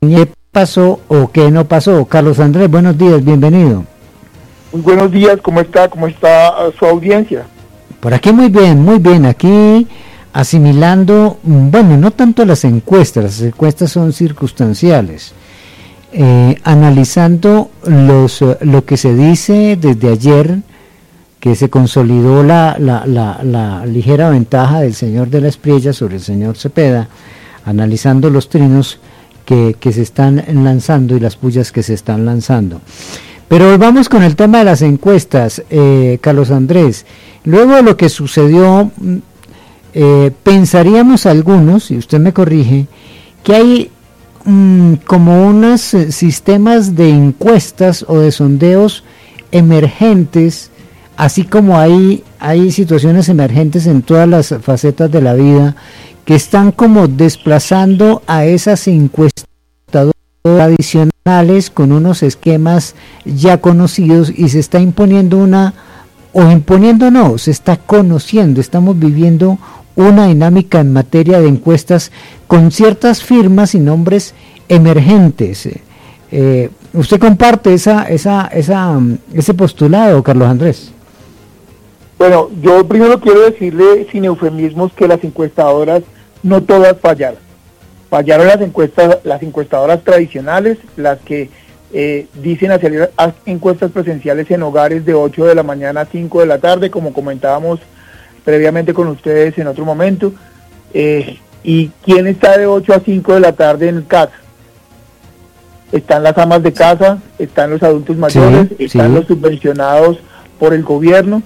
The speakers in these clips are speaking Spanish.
¿Qué pasó o qué no pasó? Carlos Andrés, buenos días, bienvenido. Muy buenos días, ¿cómo está? ¿Cómo está su audiencia? Por aquí muy bien, aquí asimilando, bueno, no tanto las encuestas son circunstanciales, analizando lo que se dice desde ayer, que se consolidó la ligera ventaja del señor de la Espriella sobre el señor Cepeda, analizando los trinos que se están lanzando y las pullas que se están lanzando. Pero vamos con el tema de las encuestas, Carlos Andrés. Luego de lo que sucedió, pensaríamos algunos, y usted me corrige, que hay como unos sistemas de encuestas o de sondeos emergentes, así como hay situaciones emergentes en todas las facetas de la vida, que están como desplazando a esas encuestadoras tradicionales con unos esquemas ya conocidos, y se está imponiendo se está conociendo, estamos viviendo una dinámica en materia de encuestas con ciertas firmas y nombres emergentes. ¿Usted comparte ese postulado, Carlos Andrés? Bueno, yo primero quiero decirle sin eufemismos que las encuestadoras no todas fallaron. Fallaron las encuestadoras tradicionales, las que dicen hacer encuestas presenciales en hogares de 8 de la mañana a 5 de la tarde, como comentábamos previamente con ustedes en otro momento. ¿Y quién está de 8 a 5 de la tarde en casa? Están las amas de casa, están los adultos mayores, están los subvencionados por el gobierno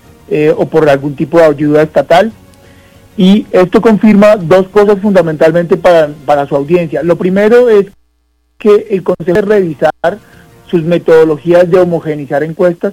o por algún tipo de ayuda estatal. Y esto confirma dos cosas fundamentalmente para su audiencia. Lo primero es que el Consejo de revisar sus metodologías de homogeneizar encuestas.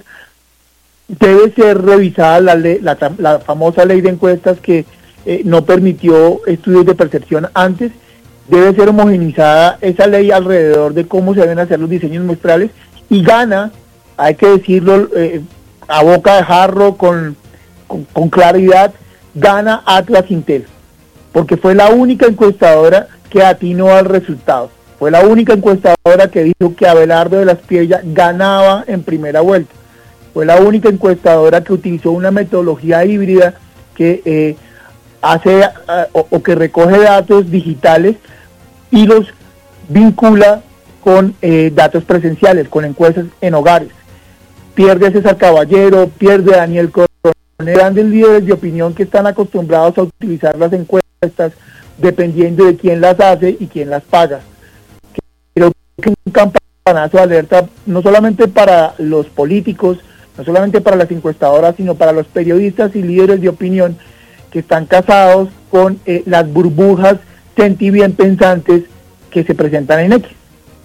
Debe ser revisada la famosa ley de encuestas que no permitió estudios de percepción antes. Debe ser homogeneizada esa ley alrededor de cómo se deben hacer los diseños muestrales, y gana, hay que decirlo a boca de jarro, con claridad, gana Atlas Intel, porque fue la única encuestadora que atinó al resultado. Fue la única encuestadora que dijo que Abelardo de la Espriella ganaba en primera vuelta. Fue la única encuestadora que utilizó una metodología híbrida que hace o que recoge datos digitales y los vincula con datos presenciales, con encuestas en hogares. Pierde César Caballero, pierde Daniel Coronel, grandes líderes de opinión que están acostumbrados a utilizar las encuestas dependiendo de quién las hace y quién las paga. Creo que es un campanazo de alerta no solamente para los políticos, no solamente para las encuestadoras, sino para los periodistas y líderes de opinión que están casados con las burbujas sentibién pensantes que se presentan en X.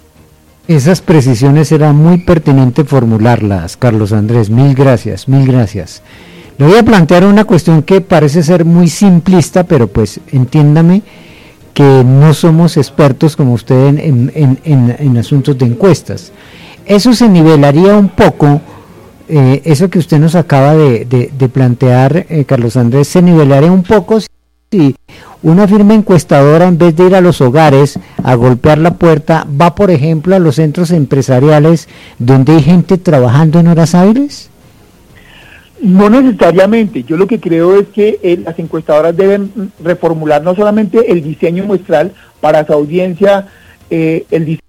Esas precisiones era muy pertinente formularlas, Carlos Andrés, mil gracias. Le voy a plantear una cuestión que parece ser muy simplista, pero pues entiéndame que no somos expertos como usted en asuntos de encuestas. Eso se nivelaría un poco, eso que usted nos acaba de plantear, Carlos Andrés, se nivelaría un poco si una firma encuestadora, en vez de ir a los hogares a golpear la puerta, va, por ejemplo, a los centros empresariales donde hay gente trabajando en horas hábiles. No necesariamente. Yo lo que creo es que las encuestadoras deben reformular no solamente el diseño muestral para su audiencia, el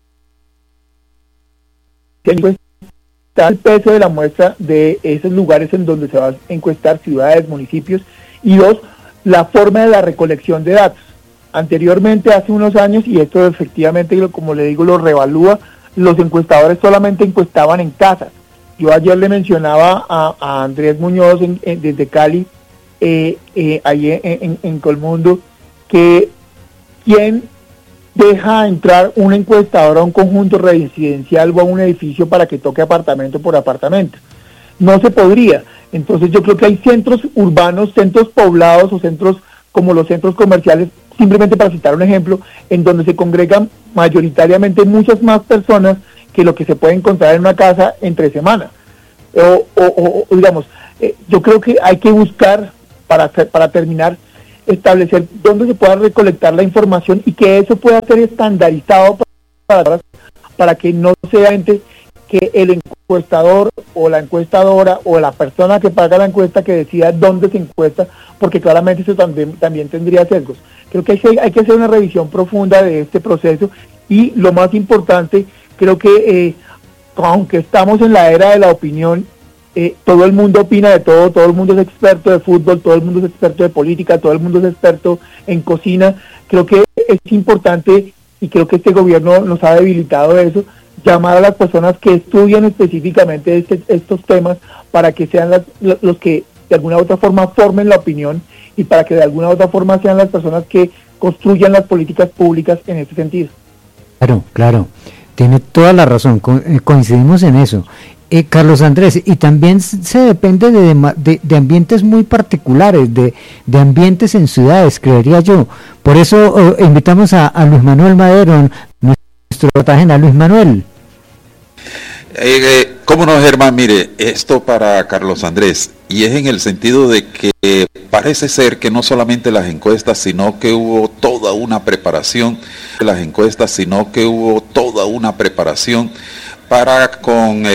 peso de la muestra de esos lugares en donde se va a encuestar, ciudades, municipios, y dos, la forma de la recolección de datos. Anteriormente, hace unos años, y esto efectivamente, como le digo, lo revalúa, los encuestadores solamente encuestaban en casas. Yo ayer le mencionaba a Andrés Muñoz desde Cali, ahí en Colmundo, que quien deja entrar una encuestadora a un conjunto residencial o a un edificio para que toque apartamento por apartamento. No se podría. Entonces yo creo que hay centros urbanos, centros poblados o centros como los centros comerciales, simplemente para citar un ejemplo, en donde se congregan mayoritariamente muchas más personas que lo que se puede encontrar en una casa entre semana. Digamos, yo creo que hay que buscar, para terminar, establecer dónde se pueda recolectar la información y que eso pueda ser estandarizado para que no sea que el encuestador o la encuestadora o la persona que paga la encuesta que decida dónde se encuesta, porque claramente eso también tendría sesgos. Creo que hay que hacer una revisión profunda de este proceso y lo más importante, creo que aunque estamos en la era de la opinión, todo el mundo opina de todo el mundo es experto de fútbol, todo el mundo es experto de política, todo el mundo es experto en cocina. Creo que es importante, y creo que este gobierno nos ha debilitado eso, llamar a las personas que estudian específicamente estos temas para que sean los que de alguna u otra forma formen la opinión y para que de alguna u otra forma sean las personas que construyan las políticas públicas en ese sentido. Claro, tiene toda la razón, coincidimos en eso. Carlos Andrés, y también se depende de ambientes muy particulares, de ambientes en ciudades, creería yo. Por eso invitamos a Luis Manuel Madero, nuestro reportaje. Luis Manuel. ¿Cómo no, Germán? Mire, esto para Carlos Andrés, y es en el sentido de que parece ser que no solamente las encuestas, sino que hubo toda una preparación para con